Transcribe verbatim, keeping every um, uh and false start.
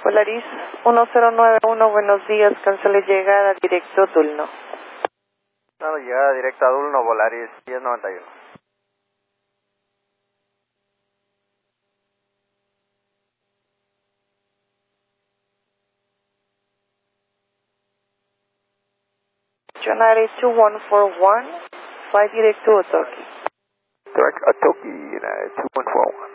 Polaris uno cero nueve uno, buenos días, cancele llegada directo Dulno. No, llegada directa a Dulno, Polaris diez noventa y uno. United two one four one, fly direct to Otoki. Direct Otoki, United two one four one.